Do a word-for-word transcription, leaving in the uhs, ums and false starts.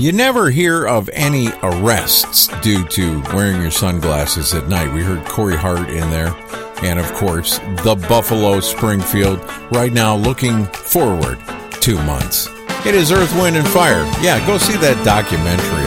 You never hear of any arrests due to wearing your sunglasses at night. We heard Corey Hart in there. And, of course, the Buffalo Springfield right now looking forward two months. It is Earth, Wind, and Fire. Yeah, go see that documentary